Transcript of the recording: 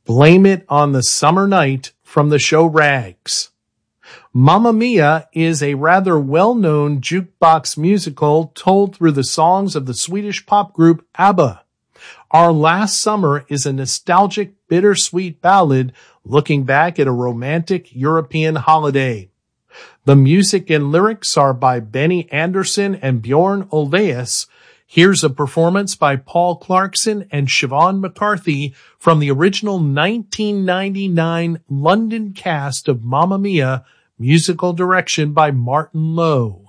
Blame It on the Summer Night from the show Rags. Mamma Mia is a rather well-known jukebox musical told through the songs of the Swedish pop group ABBA. Our Last Summer is a nostalgic, bittersweet ballad looking back at a romantic European holiday. The music and lyrics are by Benny Andersson and Bjorn Ulvaeus. Here's a performance by Paul Clarkson and Siobhan McCarthy from the original 1999 London cast of Mamma Mia, musical direction by Martin Lowe.